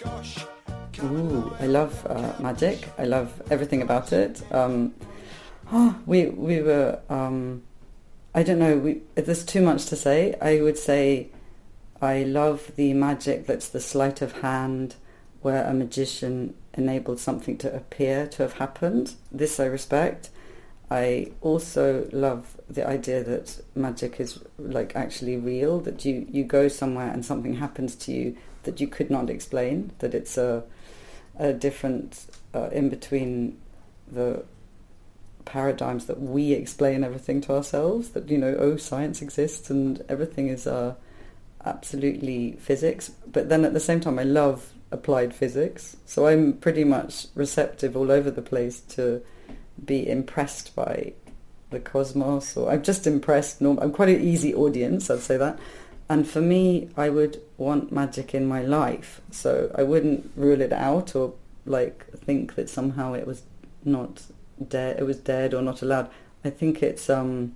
Ooh, I love magic. I love everything about it. We were. I don't know. There's too much to say. I would say I love the magic that's the sleight of hand, where a magician enabled something to appear to have happened. This I respect. I also love the idea that magic is like actually real, that you go somewhere and something happens to you that you could not explain, that it's a different in between the paradigms that we explain everything to ourselves, that, science exists and everything is absolutely physics. But then at the same time I love applied physics, so I'm pretty much receptive all over the place to be impressed by the cosmos, or I'm just impressed. I'm quite an easy audience, I'd say that. And for me, I would want magic in my life, so I wouldn't rule it out or think that somehow it was not dead, it was dead or not allowed. I think it's I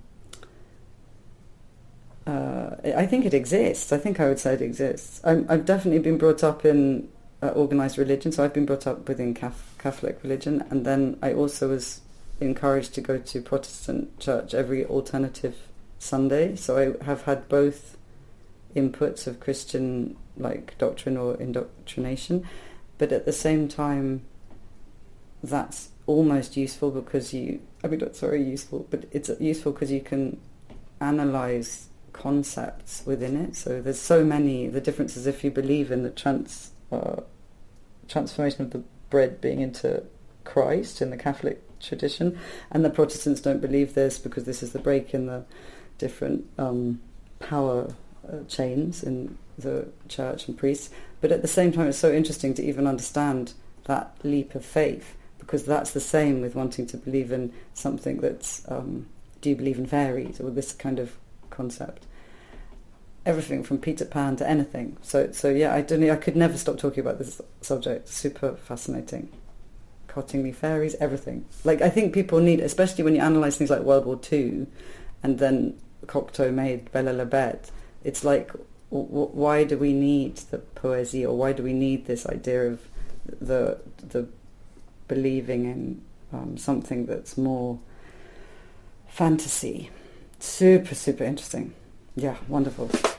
think it exists. I think I would say it exists. I've definitely been brought up in organised religion, so I've been brought up within Catholic religion, and then I also was encouraged to go to Protestant church every alternative Sunday, so I have had both inputs of Christian doctrine or indoctrination, but at the same time that's almost useful because not sorry useful, but it's useful because you can analyse concepts within it. So there's so many, the difference is if you believe in the transformation of the bread being into Christ in the Catholic tradition, and the Protestants don't believe this because this is the break in the different power chains in the church and priests. But at the same time it's so interesting to even understand that leap of faith, because that's the same with wanting to believe in something that's do you believe in fairies or this kind of concept, everything from Peter Pan to anything. So yeah, I could never stop talking about this subject. Super fascinating. Cottingley fairies, everything. I think people need, especially when you analyse things like World War II, and then Cocteau made Bella La Bête, it's why do we need the poesy, or why do we need this idea of the believing in something that's more fantasy? Super, super interesting. Yeah, wonderful.